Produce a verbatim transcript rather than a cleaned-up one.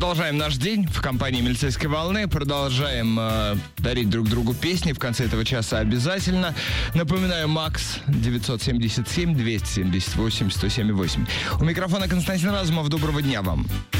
продолжаем наш день в компании «Милицейской волны». Продолжаем э, дарить друг другу песни в конце этого часа обязательно. Напоминаю, Макс девятьсот семьдесят семь двести семьдесят восемь сто семь восемь. У микрофона Константин Разумов. Доброго дня вам.